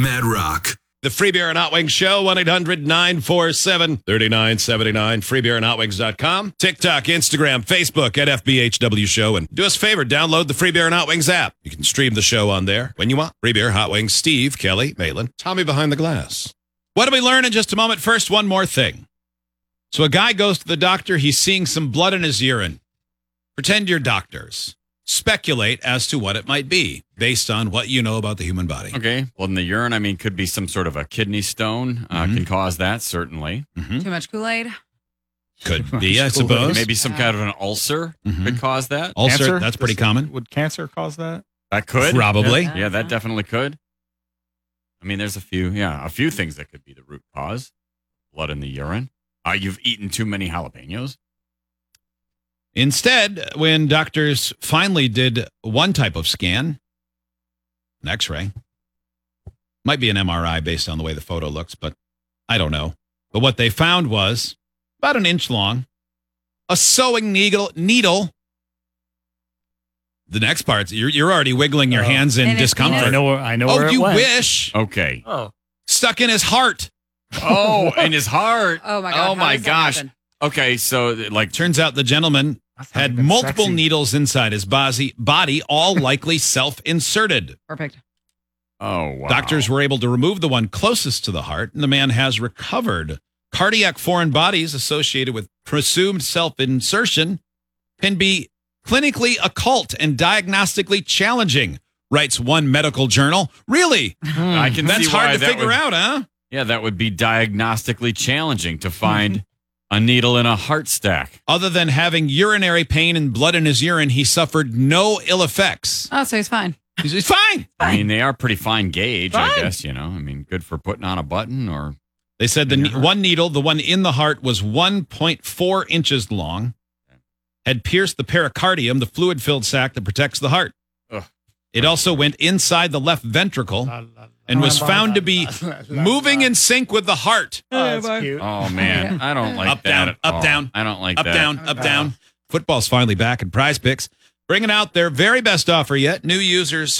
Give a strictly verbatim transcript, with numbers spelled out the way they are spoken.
Mad Rock. The Free Beer and Hot Wings Show, one eight hundred nine four seven three nine seven nine, free beer and hot wings dot com. TikTok, Instagram, Facebook at F B H W Show. And do us a favor, download the Free Beer and Hot Wings app. You can stream the show on there when you want. Free Beer, Hot Wings, Steve, Kelly, Maitland, Tommy behind the glass. What do we learn in just a moment? First, one more thing. So a guy goes to the doctor. He's seeing some blood in his urine. Pretend you're doctors. Speculate as to what it might be based on what you know about the human body. Okay. Well, in the urine, I mean, could be some sort of a kidney stone. Uh, Mhm. Can cause that, certainly. Mm-hmm. Too much Kool-Aid? Could be, I suppose. Maybe some kind of an ulcer Mhm. could cause that. Ulcer, Cancer? that's pretty Does- common. Would cancer cause that? That could. Probably. Yeah, that definitely could. I mean, there's a few, yeah, a few things that could be the root cause. Blood in the urine. Uh, you've eaten too many jalapenos. Instead, when doctors finally did one type of scan, an x-ray, might be an M R I based on the way the photo looks, but I don't know. But what they found was about an inch long, a sewing needle. needle. The next part, you're, you're already wiggling your Oh. hands in In his discomfort. penis? I know. where- I know Oh, where it you went. wish. Okay. Oh, Stuck in his heart. Oh, in his heart. Oh, my God. Oh, How my does that gosh. happen? Okay, so like, Turns out the gentleman that's not had even multiple sexy. needles inside his body, body all likely self-inserted. Perfect. oh, wow. Doctors were able to remove the one closest to the heart, and the man has recovered. Cardiac foreign bodies associated with presumed self-insertion can be clinically occult and diagnostically challenging, writes one medical journal. Really? I can That's see why hard to that figure would- out, huh? Yeah, that would be diagnostically challenging to find a needle in a heart stack. Other than having urinary pain and blood in his urine, he suffered no ill effects. Oh, so he's fine. He's, he's fine. I mean, they are pretty fine gauge, I Fine. guess, you know. I mean, good for putting on a button or. They said the In ne- your heart. one needle, the one in the heart, was one point four inches long, had pierced the pericardium, the fluid-filled sac that protects the heart. Ugh. It also went inside the left ventricle and was found to be moving in sync with the heart. Oh, that's cute. Oh, man. I don't like Up, that. down, at up, all. down, I don't like Up, that. down, up, down. Football's finally back in Prize Picks, bringing out their very best offer yet. New users